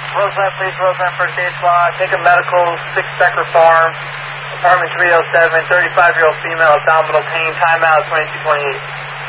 Roseland, please, Roseland First Aid Squad. Take a medical, 6 Becker Farm, apartment 307, 35-year-old female, abdominal pain, timeout 2228.